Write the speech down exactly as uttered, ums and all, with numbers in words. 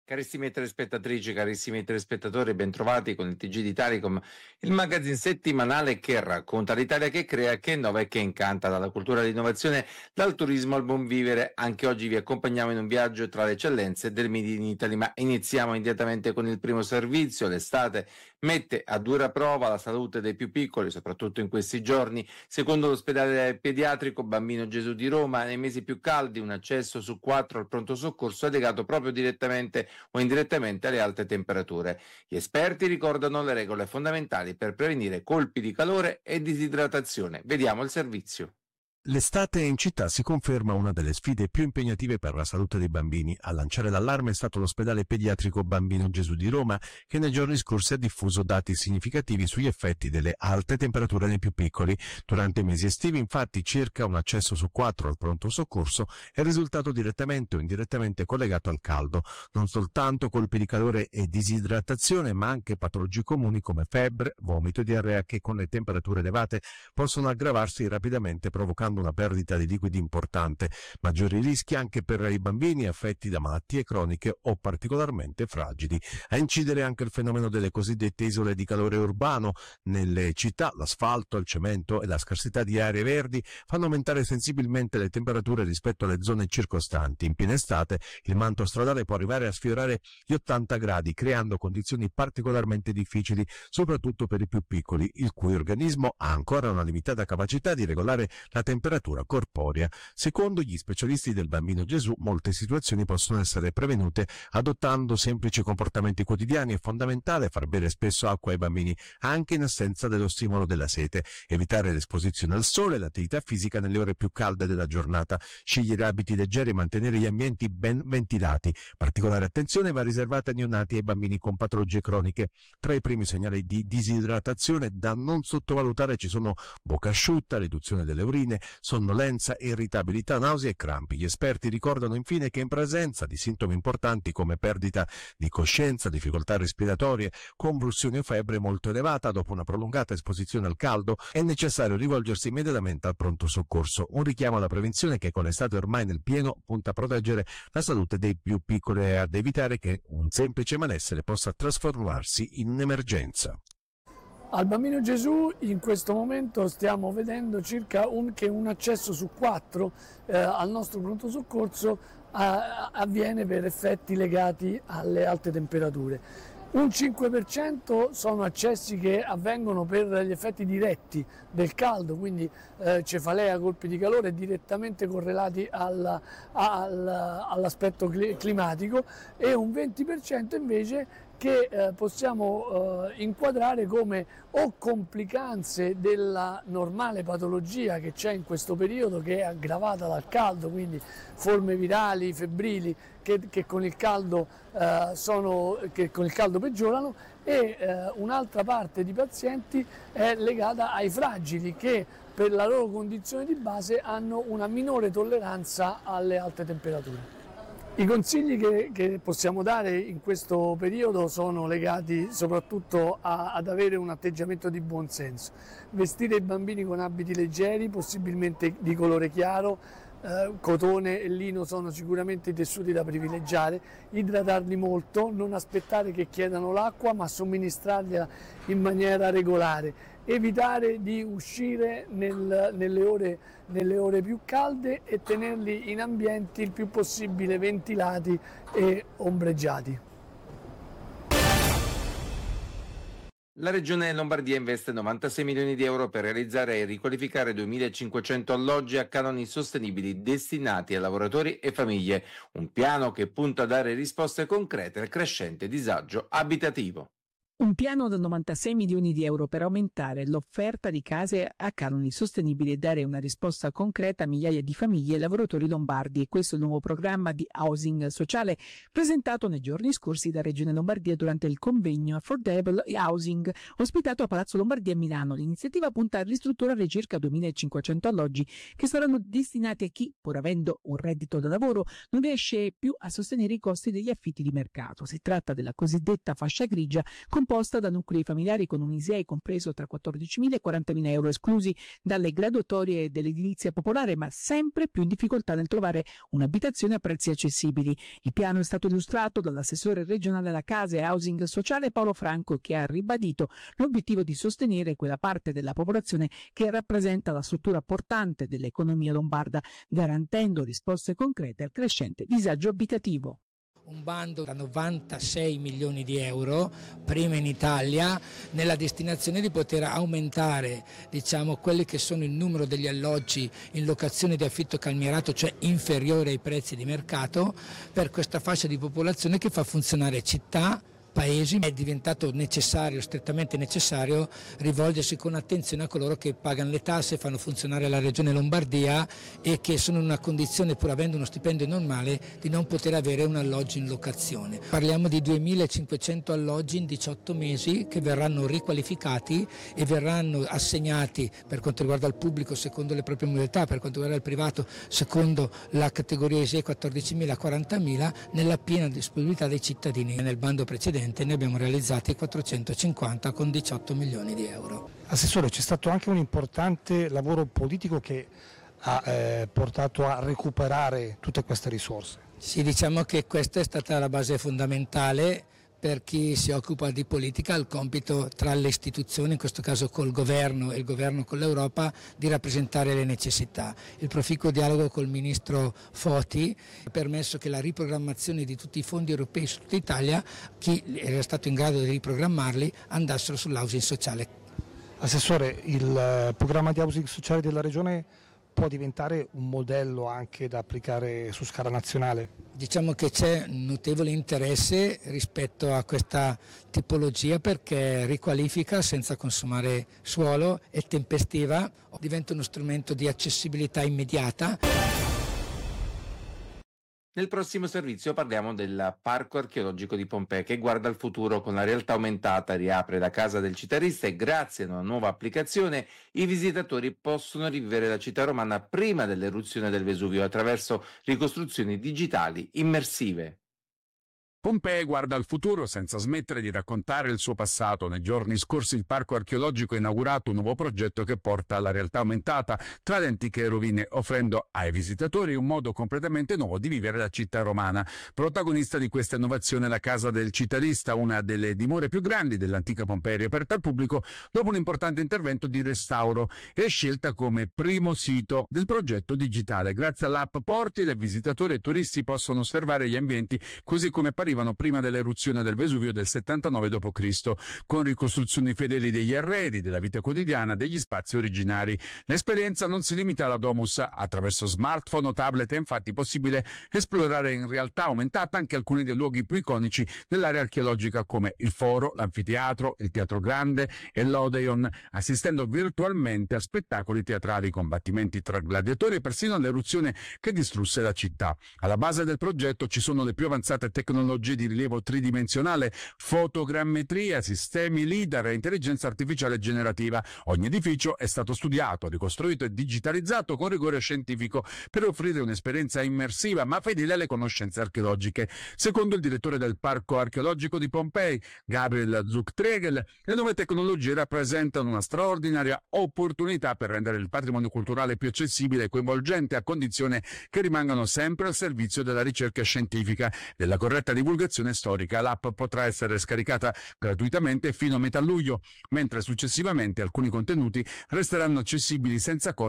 Carissime telespettatrici, carissimi telespettatori, bentrovati con il T G di Italicom, il magazine settimanale che racconta l'Italia che crea, che innova e che incanta, dalla cultura all'innovazione, dal turismo al buon vivere. Anche oggi vi accompagniamo in un viaggio tra le eccellenze del Made in Italy, ma iniziamo immediatamente con il primo servizio. L'estate mette a dura prova la salute dei più piccoli, soprattutto in questi giorni. Secondo l'ospedale pediatrico Bambino Gesù di Roma, nei mesi più caldi un accesso su quattro al pronto soccorso è legato proprio direttamente o indirettamente alle alte temperature. Gli esperti ricordano le regole fondamentali per prevenire colpi di calore e disidratazione. Vediamo il servizio. L'estate in città si conferma una delle sfide più impegnative per la salute dei bambini. A lanciare l'allarme è stato l'ospedale pediatrico Bambino Gesù di Roma, che nei giorni scorsi ha diffuso dati significativi sugli effetti delle alte temperature nei più piccoli. Durante i mesi estivi, infatti, circa un accesso su quattro al pronto soccorso è risultato direttamente o indirettamente collegato al caldo. Non soltanto colpi di calore e disidratazione, ma anche patologie comuni come febbre, vomito e diarrea che con le temperature elevate possono aggravarsi rapidamente, provocando una perdita di liquidi importante, maggiori rischi anche per i bambini affetti da malattie croniche o particolarmente fragili. A incidere anche il fenomeno delle cosiddette isole di calore urbano. Nelle città l'asfalto, il cemento e la scarsità di aree verdi fanno aumentare sensibilmente le temperature rispetto alle zone circostanti. In piena estate il manto stradale può arrivare a sfiorare gli ottanta gradi, creando condizioni particolarmente difficili, soprattutto per i più piccoli, il cui organismo ha ancora una limitata capacità di regolare la temperatura temperatura corporea. Secondo gli specialisti del Bambino Gesù, molte situazioni possono essere prevenute adottando semplici comportamenti quotidiani. È fondamentale far bere spesso acqua ai bambini, anche in assenza dello stimolo della sete, evitare l'esposizione al sole e l'attività fisica nelle ore più calde della giornata, scegliere abiti leggeri e mantenere gli ambienti ben ventilati. Particolare attenzione va riservata ai neonati e ai bambini con patologie croniche. Tra i primi segnali di disidratazione da non sottovalutare ci sono bocca asciutta, riduzione delle urine, sonnolenza, irritabilità, nausea e crampi. Gli esperti ricordano infine che in presenza di sintomi importanti come perdita di coscienza, difficoltà respiratorie, convulsioni o febbre molto elevata dopo una prolungata esposizione al caldo, è necessario rivolgersi immediatamente al pronto soccorso. Un richiamo alla prevenzione che con l'estate ormai nel pieno punta a proteggere la salute dei più piccoli e ad evitare che un semplice malessere possa trasformarsi in un'emergenza. Al Bambino Gesù in questo momento stiamo vedendo circa un, che un accesso su quattro eh, al nostro pronto soccorso a, avviene per effetti legati alle alte temperature. Un cinque per cento sono accessi che avvengono per gli effetti diretti del caldo, quindi eh, cefalea, colpi di calore direttamente correlati al, al, all'aspetto climatico, e un venti per cento invece che eh, possiamo eh, inquadrare come o complicanze della normale patologia che c'è in questo periodo, che è aggravata dal caldo, quindi forme virali, febbrili che, che, con, il caldo, eh, sono, che con il caldo peggiorano, e eh, un'altra parte di pazienti è legata ai fragili che per la loro condizione di base hanno una minore tolleranza alle alte temperature. I consigli che, che possiamo dare in questo periodo sono legati soprattutto a, ad avere un atteggiamento di buon senso. Vestire i bambini con abiti leggeri, possibilmente di colore chiaro, eh, cotone e lino sono sicuramente i tessuti da privilegiare, idratarli molto, non aspettare che chiedano l'acqua ma somministrargliela in maniera regolare. Evitare di uscire nel, nelle, ore, nelle ore più calde e tenerli in ambienti il più possibile ventilati e ombreggiati. La Regione Lombardia investe novantasei milioni di euro per realizzare e riqualificare duemilacinquecento alloggi a canoni sostenibili destinati a lavoratori e famiglie, un piano che punta a dare risposte concrete al crescente disagio abitativo. Un piano da novantasei milioni di euro per aumentare l'offerta di case a canoni sostenibili e dare una risposta concreta a migliaia di famiglie e lavoratori lombardi. E questo è il nuovo programma di housing sociale presentato nei giorni scorsi da Regione Lombardia durante il convegno Affordable Housing ospitato a Palazzo Lombardia a Milano. L'iniziativa punta a ristrutturare circa duemilacinquecento alloggi che saranno destinati a chi, pur avendo un reddito da lavoro, non riesce più a sostenere i costi degli affitti di mercato. Si tratta della cosiddetta fascia grigia, composta da nuclei familiari con un I S E E compreso tra quattordicimila e quarantamila euro, esclusi dalle graduatorie dell'edilizia popolare, ma sempre più in difficoltà nel trovare un'abitazione a prezzi accessibili. Il piano è stato illustrato dall'assessore regionale alla casa e housing sociale Paolo Franco, che ha ribadito l'obiettivo di sostenere quella parte della popolazione che rappresenta la struttura portante dell'economia lombarda, garantendo risposte concrete al crescente disagio abitativo. Un bando da novantasei milioni di euro, prima in Italia, nella destinazione di poter aumentare, diciamo, quelli che sono il numero degli alloggi in locazione di affitto calmierato, cioè inferiore ai prezzi di mercato, per questa fascia di popolazione che fa funzionare città, paesi. È diventato necessario, strettamente necessario, rivolgersi con attenzione a coloro che pagano le tasse, fanno funzionare la regione Lombardia e che sono in una condizione, pur avendo uno stipendio normale, di non poter avere un alloggio in locazione. Parliamo di duemilacinquecento alloggi in diciotto mesi che verranno riqualificati e verranno assegnati, per quanto riguarda il pubblico secondo le proprie modalità, per quanto riguarda il privato secondo la categoria I S E E quattordicimila quarantamila, nella piena disponibilità dei cittadini. Nel bando precedente ne abbiamo realizzati quattrocentocinquanta con diciotto milioni di euro. Assessore, c'è stato anche un importante lavoro politico che ha eh, portato a recuperare tutte queste risorse. Sì, diciamo che questa è stata la base fondamentale per chi si occupa di politica, il compito tra le istituzioni, in questo caso col governo e il governo con l'Europa, di rappresentare le necessità. Il proficuo dialogo col ministro Foti ha permesso che la riprogrammazione di tutti i fondi europei su tutta Italia, chi era stato in grado di riprogrammarli, andassero sull'housing sociale. Assessore, il programma di housing sociale della Regione può diventare un modello anche da applicare su scala nazionale? Diciamo che c'è notevole interesse rispetto a questa tipologia perché riqualifica senza consumare suolo, è tempestiva, diventa uno strumento di accessibilità immediata. Nel prossimo servizio parliamo del Parco Archeologico di Pompei, che guarda al futuro. Con la realtà aumentata riapre la casa del citarista e grazie a una nuova applicazione i visitatori possono rivivere la città romana prima dell'eruzione del Vesuvio attraverso ricostruzioni digitali immersive. Pompei guarda al futuro senza smettere di raccontare il suo passato. Nei giorni scorsi il Parco Archeologico ha inaugurato un nuovo progetto che porta alla realtà aumentata tra le antiche rovine, offrendo ai visitatori un modo completamente nuovo di vivere la città romana. Protagonista di questa innovazione è la Casa del Citarista, una delle dimore più grandi dell'antica Pompei, riaperta al pubblico dopo un importante intervento di restauro e scelta come primo sito del progetto digitale. Grazie all'app Portile, visitatori e turisti possono osservare gli ambienti così come apparivano prima dell'eruzione del Vesuvio del settantanove dopo Cristo, con ricostruzioni fedeli degli arredi, della vita quotidiana, degli spazi originari. L'esperienza non si limita alla domus. Attraverso smartphone o tablet è infatti possibile esplorare in realtà aumentata anche alcuni dei luoghi più iconici dell'area archeologica come il Foro, l'Anfiteatro, il Teatro Grande e l'Odeon, assistendo virtualmente a spettacoli teatrali, combattimenti tra gladiatori e persino all'eruzione che distrusse la città. Alla base del progetto ci sono le più avanzate tecnologie di rilievo tridimensionale, fotogrammetria, sistemi lidar e intelligenza artificiale generativa. Ogni edificio è stato studiato, ricostruito e digitalizzato con rigore scientifico per offrire un'esperienza immersiva ma fedele alle conoscenze archeologiche. Secondo il direttore del Parco Archeologico di Pompei, Gabriel Zuchtregel, le nuove tecnologie rappresentano una straordinaria opportunità per rendere il patrimonio culturale più accessibile e coinvolgente, a condizione che rimangano sempre al servizio della ricerca scientifica, della corretta divulgazione storica. L'app potrà essere scaricata gratuitamente fino a metà luglio, mentre successivamente alcuni contenuti resteranno accessibili senza costo